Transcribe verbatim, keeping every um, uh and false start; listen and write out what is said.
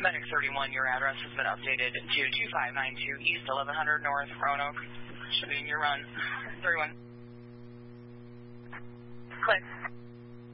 Medic thirty-one, your address has been updated to two five nine two East eleven hundred North Roanoke. Should be in your run. thirty-one. Click.